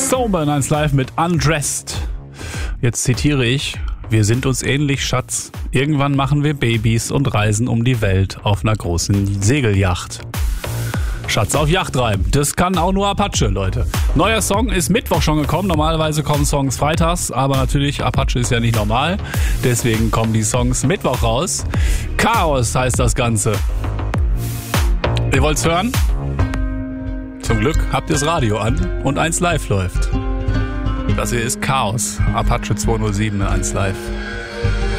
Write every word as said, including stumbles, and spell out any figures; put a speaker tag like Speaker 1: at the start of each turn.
Speaker 1: Sober eins Live mit Undressed. Jetzt zitiere ich: Wir sind uns ähnlich, Schatz. Irgendwann machen wir Babys und reisen um die Welt auf einer großen Segelyacht. Schatz auf Yacht treiben. Das kann auch nur Apache, Leute. Neuer Song ist Mittwoch schon gekommen. Normalerweise kommen Songs freitags, aber natürlich, Apache ist ja nicht normal. Deswegen kommen die Songs Mittwoch raus. Chaos heißt das Ganze. Ihr wollt's hören? Zum Glück habt ihr das Radio an und eins Live läuft. Das hier ist Chaos. Apache zweihundertsieben in eins Live.